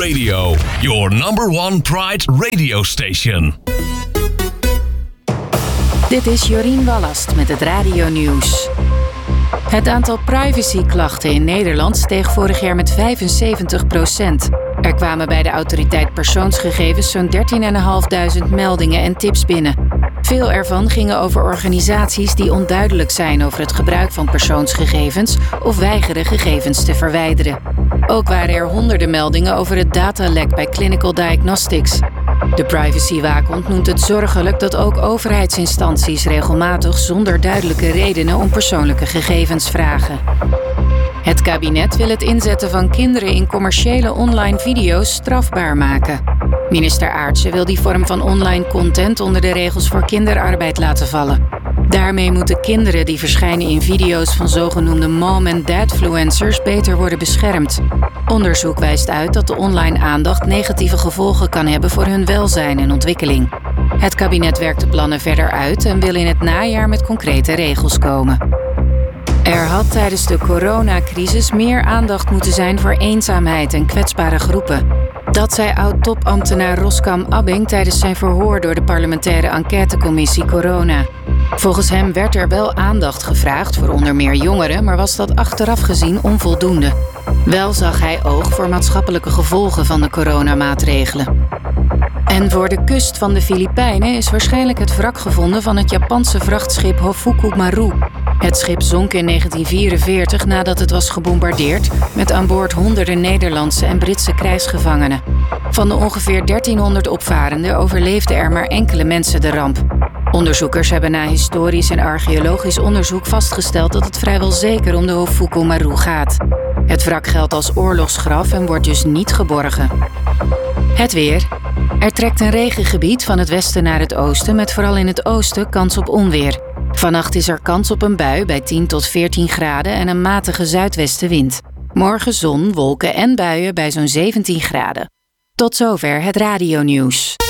Radio, your number one Pride radio station. Dit is Jorien Wallast met het Radio Nieuws. Het aantal privacyklachten in Nederland steeg vorig jaar met 75%. Er kwamen bij de autoriteit persoonsgegevens zo'n 13.500 meldingen en tips binnen. Veel ervan gingen over organisaties die onduidelijk zijn over het gebruik van persoonsgegevens of weigeren gegevens te verwijderen. Ook waren er honderden meldingen over het datalek bij Clinical Diagnostics. De privacywaakhond noemt het zorgelijk dat ook overheidsinstanties regelmatig zonder duidelijke redenen om persoonlijke gegevens vragen. Het kabinet wil het inzetten van kinderen in commerciële online video's strafbaar maken. Minister Aartsen wil die vorm van online content onder de regels voor kinderarbeid laten vallen. Daarmee moeten kinderen die verschijnen in video's van zogenoemde mom- en dadfluencers beter worden beschermd. Onderzoek wijst uit dat de online aandacht negatieve gevolgen kan hebben voor hun welzijn en ontwikkeling. Het kabinet werkt de plannen verder uit en wil in het najaar met concrete regels komen. Er had tijdens de coronacrisis meer aandacht moeten zijn voor eenzaamheid en kwetsbare groepen. Dat zei oud-topambtenaar Roskam Abbing tijdens zijn verhoor door de parlementaire enquêtecommissie Corona. Volgens hem werd er wel aandacht gevraagd voor onder meer jongeren, maar was dat achteraf gezien onvoldoende. Wel zag hij oog voor maatschappelijke gevolgen van de coronamaatregelen. En voor de kust van de Filipijnen is waarschijnlijk het wrak gevonden van het Japanse vrachtschip Hofuku Maru. Het schip zonk in 1944 nadat het was gebombardeerd, met aan boord honderden Nederlandse en Britse krijgsgevangenen. Van de ongeveer 1300 opvarenden overleefden er maar enkele mensen de ramp. Onderzoekers hebben na historisch en archeologisch onderzoek vastgesteld dat het vrijwel zeker om de Hofuku Maru gaat. Het wrak geldt als oorlogsgraf en wordt dus niet geborgen. Het weer. Er trekt een regengebied van het westen naar het oosten, met vooral in het oosten kans op onweer. Vannacht is er kans op een bui bij 10 tot 14 graden en een matige zuidwestenwind. Morgen zon, wolken en buien bij zo'n 17 graden. Tot zover het radionieuws.